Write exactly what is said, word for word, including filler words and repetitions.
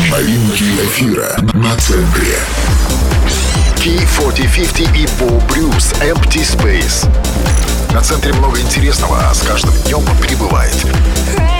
Новинки эфира на центре. Key сорок пятьдесят и Paul Blues Empty Space. На центре много интересного, а с каждым днем прибывает.